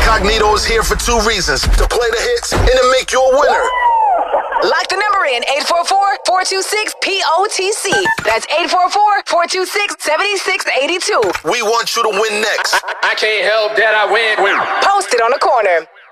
Incognito is here for two reasons: to play the hits and to make you a winner. Lock the number in 844-426-POTC. That's 844-426-7682. We want you to win next. I can't help that I win. Post it on the corner.